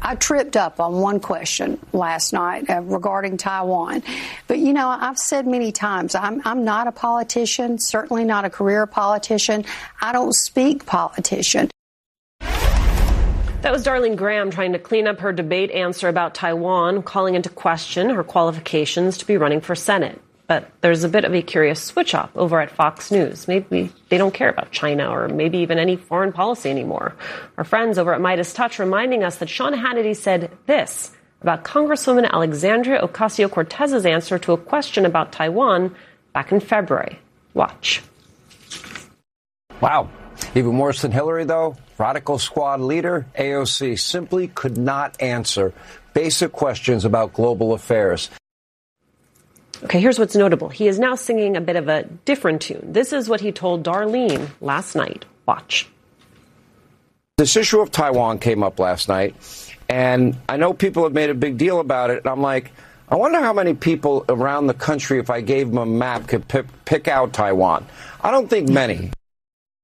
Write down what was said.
I tripped up on one question last night regarding Taiwan. But, you know, I've said many times, I'm not a politician, certainly not a career politician. I don't speak politician. That was Darlene Graham trying to clean up her debate answer about Taiwan, calling into question her qualifications to be running for Senate. But there's a bit of a curious switch-up over at Fox News. Maybe they don't care about China or maybe even any foreign policy anymore. Our friends over at Midas Touch reminding us that Sean Hannity said this about Congresswoman Alexandria Ocasio-Cortez's answer to a question about Taiwan back in February. Watch. Wow. Even worse than Hillary, though, Radical Squad leader AOC simply could not answer basic questions about global affairs. Okay, here's what's notable. He is now singing a bit of a different tune. This is what he told Darlene last night. Watch. This issue of Taiwan came up last night, and I know people have made a big deal about it, and I'm like, I wonder how many people around the country, if I gave them a map, could pick out Taiwan. I don't think many.